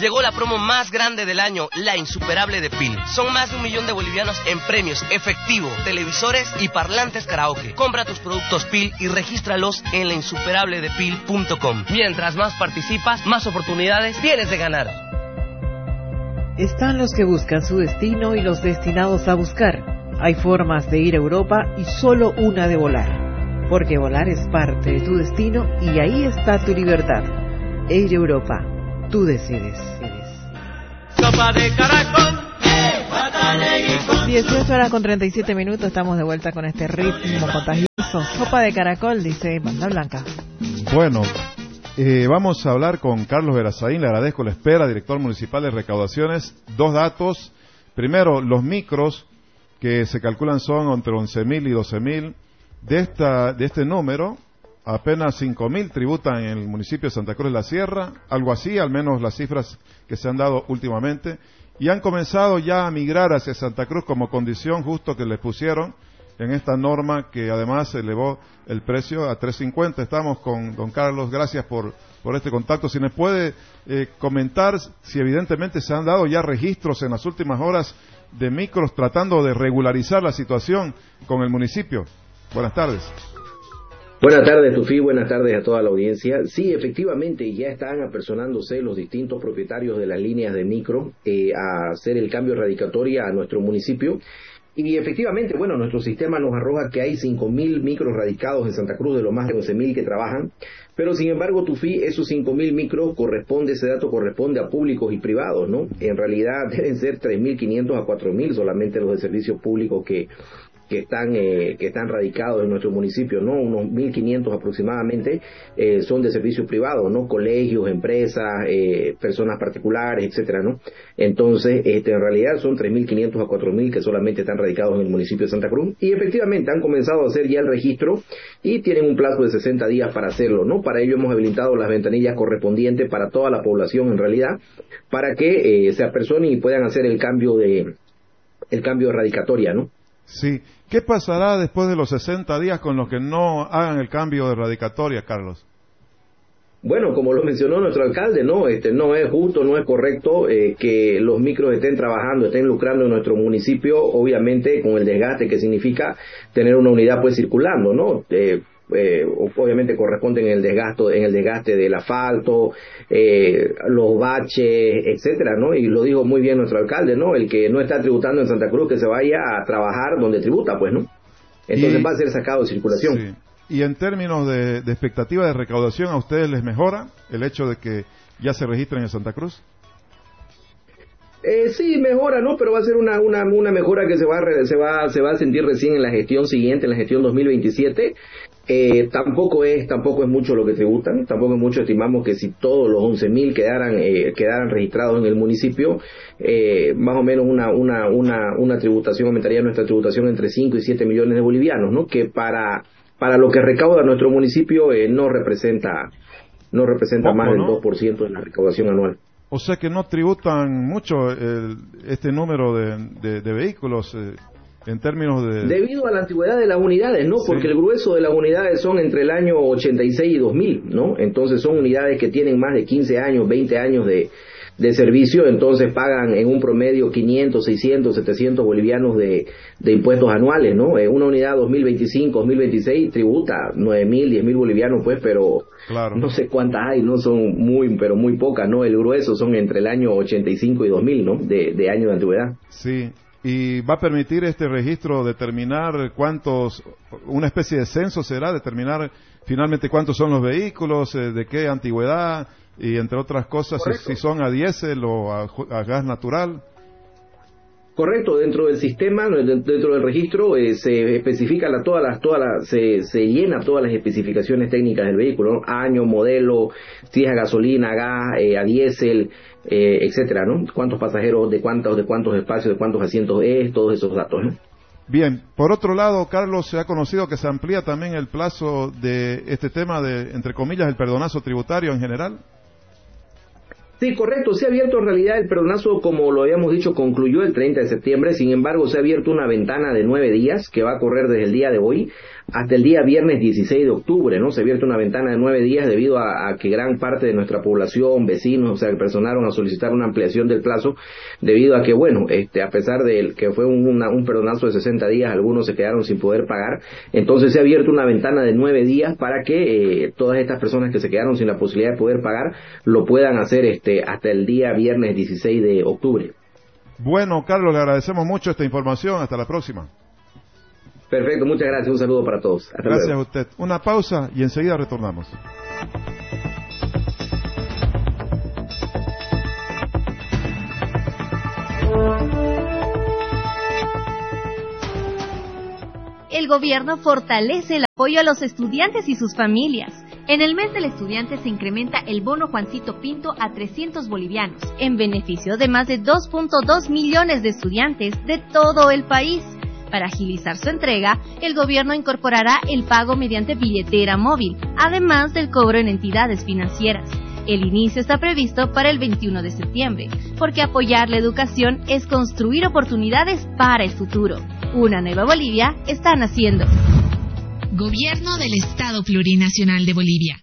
Llegó la promo más grande del año, la insuperable de PIL. Son más de 1 millón de bolivianos en premios, efectivo, televisores y parlantes karaoke. Compra tus productos PIL y regístralos en lainsuperabledepil.com. Mientras más participas, más oportunidades tienes de ganar. Están los que buscan su destino y los destinados a buscar. Hay formas de ir a Europa y solo una de volar. Porque volar es parte de tu destino y ahí está tu libertad. Air Europa, tú decides. Sopa de caracol, 18:37, estamos de vuelta con este ritmo contagioso. Sopa de caracol, dice Banda Blanca. Bueno, vamos a hablar con Carlos Verazaín, le agradezco la espera, director municipal de recaudaciones. 2 datos. Primero, los micros que se calculan son entre 11.000 y 12.000. De este número, apenas 5.000 tributan en el municipio de Santa Cruz de la Sierra, algo así, al menos las cifras que se han dado últimamente, y han comenzado ya a migrar hacia Santa Cruz como condición justo que les pusieron en esta norma que además elevó el precio a 3.50. Estamos con don Carlos, gracias por este contacto. Si nos puede comentar si evidentemente se han dado ya registros en las últimas horas de micros tratando de regularizar la situación con el municipio. Buenas tardes. Buenas tardes, Tufi, buenas tardes a toda la audiencia. Sí, efectivamente, ya están apersonándose los distintos propietarios de las líneas de micro a hacer el cambio de radicatoria a nuestro municipio. Y efectivamente, bueno, nuestro sistema nos arroja que hay 5.000 micros radicados en Santa Cruz de los más de 11.000 que trabajan, pero sin embargo, Tufi, esos 5.000 micros ese dato corresponde a públicos y privados, ¿no? En realidad deben ser 3.500 a 4.000 solamente los de servicios públicos que están radicados en nuestro municipio, ¿no? Unos 1.500 aproximadamente son de servicios privados, ¿no? Colegios, empresas, personas particulares, etcétera, ¿no? Entonces, en realidad son 3.500 a 4.000 que solamente están radicados en el municipio de Santa Cruz, y efectivamente han comenzado a hacer ya el registro y tienen un plazo de 60 días para hacerlo, ¿no? Para ello hemos habilitado las ventanillas correspondientes para toda la población en realidad, para que se apersonen y puedan hacer el cambio de radicatoria, ¿no? Sí. ¿Qué pasará después de los 60 días con los que no hagan el cambio de radicatoria, Carlos? Bueno, como lo mencionó nuestro alcalde, no es justo, no es correcto que los micros estén trabajando, estén lucrando en nuestro municipio, obviamente con el desgaste que significa tener una unidad pues circulando, ¿no? Obviamente corresponden en el desgaste del asfalto, los baches, etcétera, ¿no? Y lo dijo muy bien nuestro alcalde, ¿no? El que no está tributando en Santa Cruz, que se vaya a trabajar donde tributa, pues, ¿no? Entonces va a ser sacado de circulación. Sí. Y en términos de expectativa de recaudación, ¿a ustedes les mejora el hecho de que ya se registren en Santa Cruz? Sí, mejora, ¿no? Pero va a ser una mejora que se va a sentir recién en la gestión siguiente, en la gestión 2027. Tampoco es mucho lo que tributan, tampoco es mucho. Estimamos que si todos los 11.000 quedaran registrados en el municipio, más o menos una tributación, aumentaría nuestra tributación entre 5 y 7 millones de bolivianos, ¿no? Que para lo que recauda nuestro municipio no representa poco, más del 2% de la recaudación anual. O sea que no tributan mucho este número de vehículos en términos de... Debido a la antigüedad de las unidades, ¿no? Porque el grueso de las unidades son entre el año 86 y 2000, ¿no? Entonces son unidades que tienen más de 15 años, 20 años de servicio, entonces pagan en un promedio 500, 600, 700 bolivianos de impuestos anuales, ¿no? Una unidad 2025, 2026 tributa 9.000, 10.000 bolivianos, pues, pero claro, no sé cuántas hay, ¿no? Son pero muy pocas, ¿no? El grueso son entre el año 85 y 2000, ¿no? De años de antigüedad. Sí. ¿Y va a permitir este registro determinar una especie de censo será, determinar finalmente cuántos son los vehículos, de qué antigüedad, y entre otras cosas, si son a diésel o a gas natural? Correcto, dentro del sistema, dentro del registro, se especifica se llena todas las especificaciones técnicas del vehículo, ¿no? Año, modelo, si es a gasolina, a gas, a diésel, etcétera, ¿no? Cuántos pasajeros, de cuántos espacios, de cuántos asientos todos esos datos, ¿no? Bien, por otro lado, Carlos, se ha conocido que se amplía también el plazo de este tema de, entre comillas, el perdonazo tributario en general. Sí, correcto. Se ha abierto en realidad el perdonazo, como lo habíamos dicho, concluyó el 30 de septiembre. Sin embargo, se ha abierto una ventana de 9 días que va a correr desde el día de hoy hasta el día viernes 16 de octubre, ¿no? Se ha abierto una ventana de 9 días debido a que gran parte de nuestra población, vecinos, o sea, personaron a solicitar una ampliación del plazo debido a que, bueno, a pesar de que fue un perdonazo de 60 días, algunos se quedaron sin poder pagar. Entonces se ha abierto una ventana de 9 días para que todas estas personas que se quedaron sin la posibilidad de poder pagar lo puedan hacer hasta el día viernes 16 de octubre. Bueno, Carlos, le agradecemos mucho esta información. Hasta la próxima. Perfecto, muchas gracias. Un saludo para todos. Hasta gracias luego. a usted. Una pausa y enseguida retornamos. El gobierno fortalece el apoyo a los estudiantes y sus familias. En el mes del estudiante se incrementa el bono Juancito Pinto a 300 bolivianos, en beneficio de más de 2.2 millones de estudiantes de todo el país. Para agilizar su entrega, el gobierno incorporará el pago mediante billetera móvil, además del cobro en entidades financieras. El inicio está previsto para el 21 de septiembre, porque apoyar la educación es construir oportunidades para el futuro. Una nueva Bolivia está naciendo. Gobierno del Estado Plurinacional de Bolivia.